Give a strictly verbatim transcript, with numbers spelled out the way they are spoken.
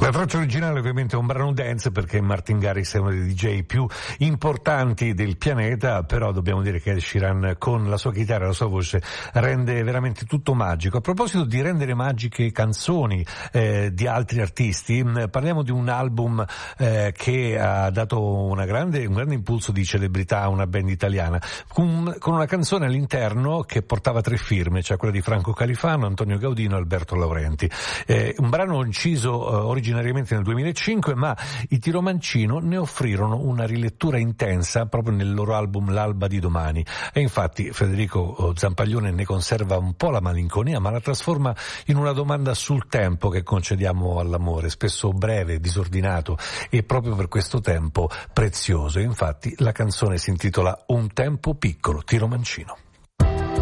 La traccia originale ovviamente è un brano dance, perché Martin Garrix è uno dei D J più importanti del pianeta, però dobbiamo dire che Ed Sheeran con la sua chitarra e la sua voce rende veramente tutto magico. A proposito di rendere magiche canzoni eh, di altri artisti, mh, parliamo di un album eh, che ha dato una grande, un grande impulso di celebrità a una band italiana, con, con una canzone all'interno che portava tre firme, cioè quella di Franco Califano, Antonio Gaudino e Alberto Laurenti. Eh, un brano inciso eh, originariamente nel duemilacinque, ma i Tiro Mancino ne offrirono una rilettura intensa proprio nel loro album L'alba di domani, e infatti Federico Zampaglione ne conserva un po' la malinconia, ma la trasforma in una domanda sul tempo che concediamo all'amore, spesso breve, disordinato e proprio per questo tempo prezioso. E infatti la canzone si intitola Un tempo piccolo, Tiro Mancino.